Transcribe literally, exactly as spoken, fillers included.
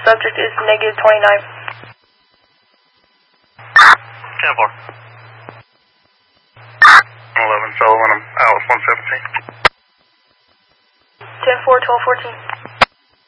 Subject is negative twenty-nine. ten four. eleven Sullivan, I'm Alice one seventeen. ten four, twelve fourteen.